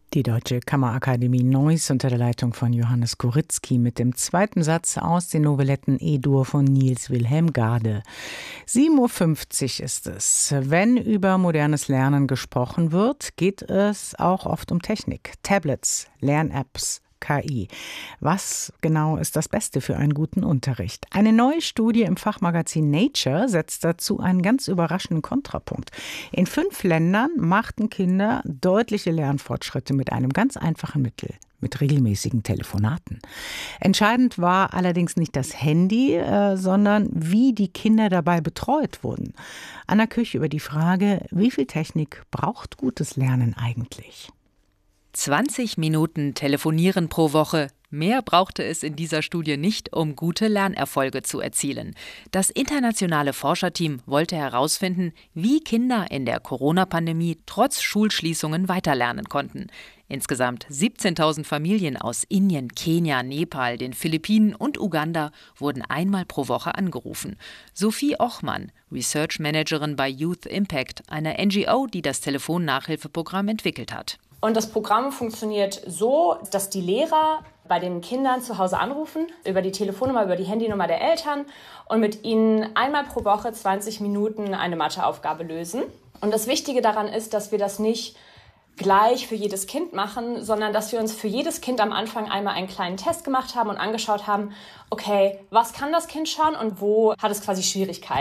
Die Deutsche Kammerakademie Neuss unter der Leitung von Johannes Koryzki mit dem zweiten Satz aus den Novelletten E-Dur von Niels Wilhelm Gade. 7:50 Uhr ist es. Wenn über modernes Lernen gesprochen wird, geht es auch oft um Technik, Tablets, Lern-Apps, KI. Was genau ist das Beste für einen guten Unterricht? Eine neue Studie im Fachmagazin Nature setzt dazu einen ganz überraschenden Kontrapunkt. In 5 Ländern machten Kinder deutliche Lernfortschritte mit einem ganz einfachen Mittel, mit regelmäßigen Telefonaten. Entscheidend war allerdings nicht das Handy, sondern wie die Kinder dabei betreut wurden. Anna Küch über die Frage, wie viel Technik braucht gutes Lernen eigentlich? 20 Minuten telefonieren pro Woche. Mehr brauchte es in dieser Studie nicht, um gute Lernerfolge zu erzielen. Das internationale Forscherteam wollte herausfinden, wie Kinder in der Corona-Pandemie trotz Schulschließungen weiterlernen konnten. Insgesamt 17.000 Familien aus Indien, Kenia, Nepal, den Philippinen und Uganda wurden einmal pro Woche angerufen. Sophie Ochmann, Research Managerin bei Youth Impact, einer NGO, die das Telefonnachhilfeprogramm entwickelt hat. Und das Programm funktioniert so, dass die Lehrer bei den Kindern zu Hause anrufen, über die Telefonnummer, über die Handynummer der Eltern und mit ihnen einmal pro Woche 20 Minuten eine Matheaufgabe lösen. Und das Wichtige daran ist, dass wir das nicht gleich für jedes Kind machen, sondern dass wir uns für jedes Kind am Anfang einmal einen kleinen Test gemacht haben und angeschaut haben, okay, was kann das Kind schon und wo hat es quasi Schwierigkeiten?